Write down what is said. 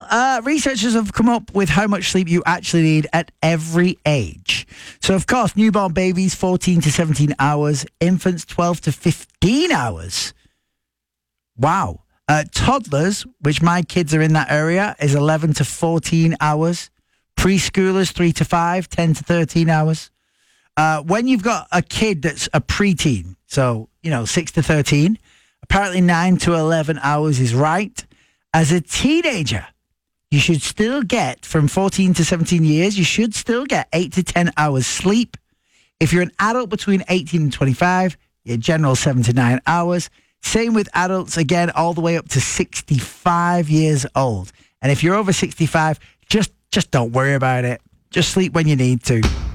researchers have come up with how much sleep you actually need at every age. So, of course, newborn babies, 14 to 17 hours. Infants, 12 to 15 hours. Wow. Toddlers, which my kids are in that area, is 11 to 14 hours. Preschoolers, 3 to 5, 10 to 13 hours. When you've got a kid that's a preteen, so, 6 to 13, apparently 9 to 11 hours is right. As a teenager, you should still get, from 14 to 17 years, you should still get 8 to 10 hours sleep. If you're an adult between 18 and 25, your general 7 to 9 hours. Same with adults, again, all the way up to 65 years old. And if you're over 65, just don't worry about it. Just sleep when you need to.